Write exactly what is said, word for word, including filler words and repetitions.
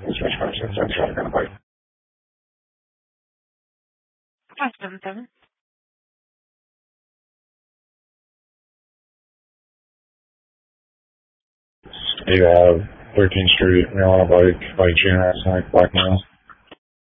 five seven seven. You have thirteenth Street, Maryland, Bike, Bike Junior, Black Mile.